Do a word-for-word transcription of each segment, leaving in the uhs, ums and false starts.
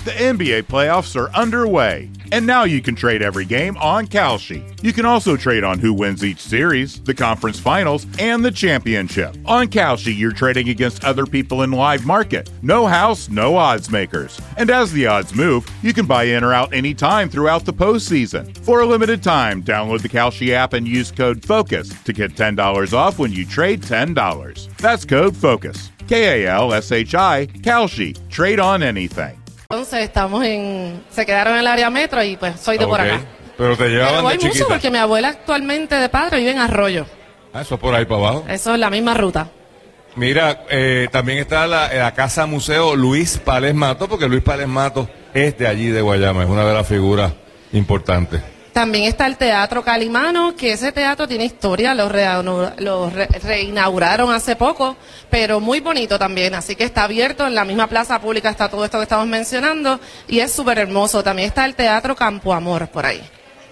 The N B A playoffs are underway, and now you can trade every game on Kalshi. You can also trade on who wins each series, the conference finals, and the championship. On Kalshi, you're trading against other people in live market. No house, no odds makers. And as the odds move, you can buy in or out anytime throughout the postseason. For a limited time, download the Kalshi app and use code FOCUS to get ten dollars off when you trade ten dollars. That's code FOCUS. K A L S H I, Kalshi. Trade on anything. Entonces estamos en, se quedaron en el área metro y pues soy de okay. por acá. Pero te llevaban Pero voy de chiquita. mucho porque mi abuela actualmente de padre vive en Arroyo. Ah, eso por ahí para abajo. Eso es la misma ruta. Mira, eh, también está la, la Casa Museo Luis Pález Mato, porque Luis Pález Mato es de allí de Guayama, es una de las figuras importantes. También está el Teatro Calimano, que ese teatro tiene historia, lo, re, lo re, reinauguraron hace poco, pero muy bonito también, así que está abierto, en la misma plaza pública está todo esto que estamos mencionando, y es súper hermoso. También está el Teatro Campo Amor por ahí.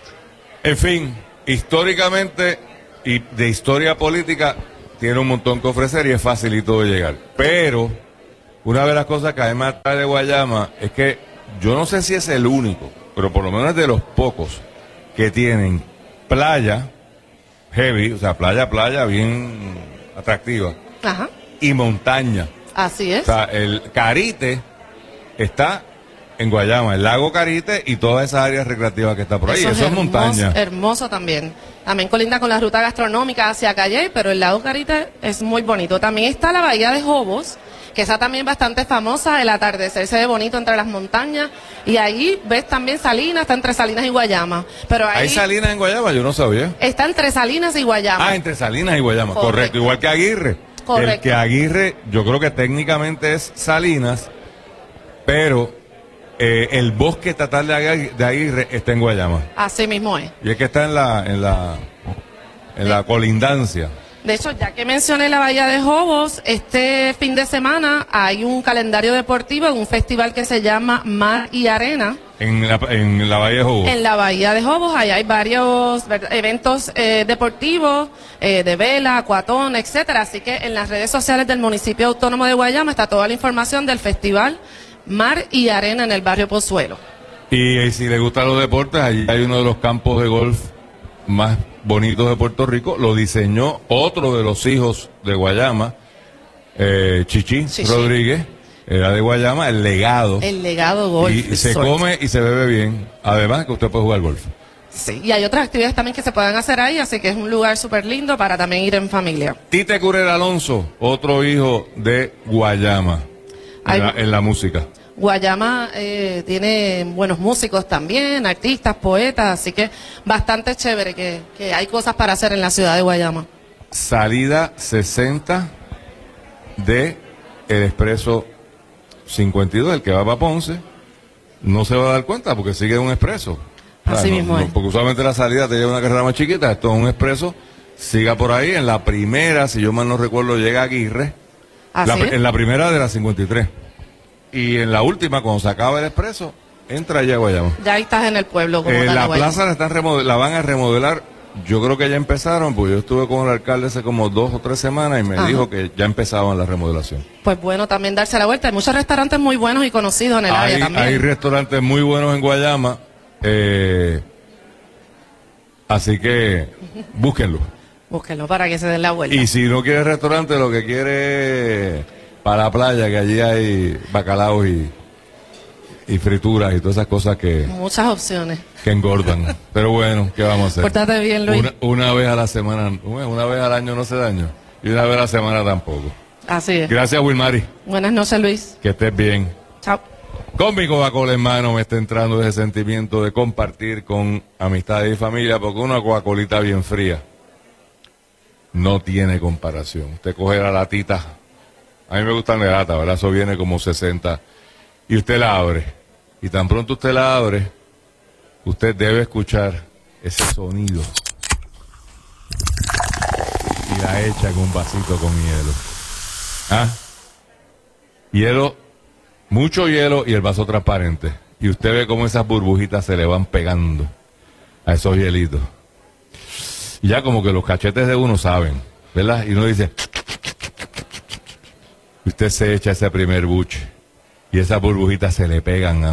En fin, históricamente y de historia política tiene un montón que ofrecer y es facilito de llegar, pero una de las cosas que además trae de Guayama es que yo no sé si es el único, pero por lo menos es de los pocos que tienen playa heavy, o sea, playa, playa bien atractiva. Ajá. Y montaña. Así es. O sea, el Carite está en Guayama, el lago Carite y todas esas áreas recreativas que está por ahí. Eso, Eso es, es hermoso, montaña. Hermoso también. También colinda con la ruta gastronómica hacia Calle, pero el lago Carite es muy bonito. También está la bahía de Jobos, que esa también bastante famosa, el atardecer se ve bonito entre las montañas, y ahí ves también Salinas, está entre Salinas y Guayama. Pero ahí ¿Hay Salinas en Guayama? Yo no sabía. Está entre Salinas y Guayama. Ah, entre Salinas y Guayama, correcto, correcto. Igual que Aguirre. Correcto. El que Aguirre, yo creo que técnicamente es Salinas, pero eh, el bosque estatal de Aguirre, de Aguirre está en Guayama. Así mismo es. Y es que está en la, en la, en la colindancia. De hecho, ya que mencioné la Bahía de Jobos, este fin de semana hay un calendario deportivo en un festival que se llama Mar y Arena. En la, en la Bahía de Jobos. En la Bahía de Jobos, ahí hay varios ¿verdad? eventos eh, deportivos, eh, de vela, acuatón, etcétera. Así que en las redes sociales del municipio autónomo de Guayama está toda la información del festival Mar y Arena en el barrio Pozuelo. Y, y si le gustan los deportes, allí hay uno de los campos de golf más bonitos de Puerto Rico, lo diseñó otro de los hijos de Guayama, eh, Chichi, Chichi Rodríguez, era de Guayama, el legado. El legado golf. Y se Resort. come y se bebe bien, además que usted puede jugar golf. Sí, y hay otras actividades también que se pueden hacer ahí, así que es un lugar súper lindo para también ir en familia. Tite Curel Alonso, otro hijo de Guayama, hay... en, la, en la música. Guayama eh, tiene buenos músicos también, artistas, poetas, así que bastante chévere que, que hay cosas para hacer en la ciudad de Guayama. Salida sesenta de el expreso cincuenta y dos, el que va para Ponce, no se va a dar cuenta porque sigue un expreso. Así no, mismo no, es. Porque usualmente la salida te lleva una carrera más chiquita, esto es un expreso, siga por ahí, en la primera, si yo mal no recuerdo, llega a Aguirre, la, en la primera de la cincuenta y tres. Y en la última, cuando se acaba el expreso, entra allá a Guayama. Ya ahí estás en el pueblo. Como eh, tal, la Guayama. plaza la, están remodel- la van a remodelar. Yo creo que ya empezaron, porque yo estuve con el alcalde hace como dos o tres semanas y me Ajá. dijo que ya empezaban la remodelación. Pues bueno, también darse la vuelta. Hay muchos restaurantes muy buenos y conocidos en el hay, área también. Hay restaurantes muy buenos en Guayama. Eh, así que búsquenlo. Búsquenlo para que se den la vuelta. Y si no quiere restaurante, lo que quiere es para la playa, que allí hay bacalaos y, y frituras y todas esas cosas que... Muchas opciones. Que engordan. Pero bueno, ¿qué vamos a hacer? Pórtate bien, Luis. Una, una vez a la semana, una vez al año no hace daño. Y una vez a la semana tampoco. Así es. Gracias, Wilmary. Buenas noches, Luis. Que estés bien. Chao. Con mi Coca-Cola en mano me está entrando ese sentimiento de compartir con amistades y familia, porque una Coca-Colita bien fría no tiene comparación. Usted coge la latita, a mí me gustan de lata, ¿verdad? Eso viene como sesenta, y usted la abre. Y tan pronto usted la abre, usted debe escuchar ese sonido. Y la echa en un vasito con hielo. ¿Ah? Hielo, mucho hielo y el vaso transparente. Y usted ve cómo esas burbujitas se le van pegando a esos hielitos. Y ya como que los cachetes de uno saben, ¿verdad? Y uno dice... Usted se echa ese primer buche y esas burbujitas se le pegan a